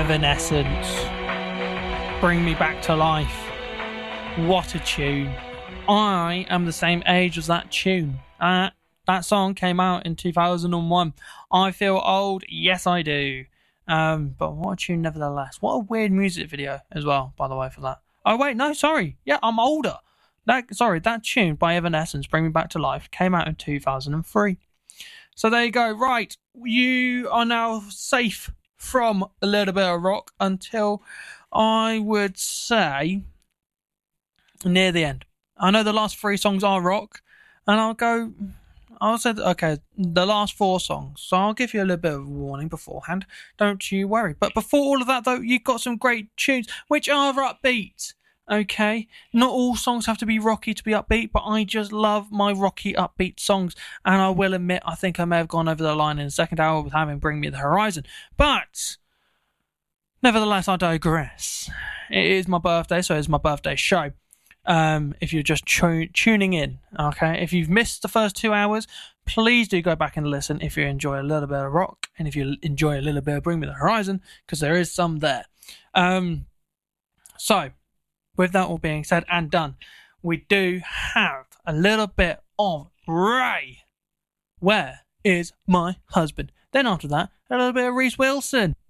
Evanescence, Bring Me Back to Life. What a tune. I am the same age as that tune. That song came out in 2001. I feel old, yes I do. But what a tune nevertheless. What a weird music video as well, by the way, for that. Oh wait, no, sorry. Yeah, I'm older. That tune by Evanescence, Bring Me Back to Life, came out in 2003. So there you go. Right, you are now safe from a little bit of rock until, I would say, near the end. I know the last 3 songs are rock, and I'll say, okay, the last 4 songs. So I'll give you a little bit of a warning beforehand. Don't you worry. But before all of that, though, you've got some great tunes, which are upbeat. Okay, not all songs have to be rocky to be upbeat, but I just love my rocky upbeat songs, and I will admit I think I may have gone over the line in the second hour with having Bring Me the Horizon, but nevertheless I digress. It is my birthday, so it's my birthday show. If you're just tuning in, okay, if you've missed the first 2 hours, please do go back and listen if you enjoy a little bit of rock, and if you enjoy a little bit of Bring Me the Horizon, because there is some there. So with that all being said and done, we do have a little bit of Ray, Where Is My Husband? Then after that, a little bit of Reese Wilson,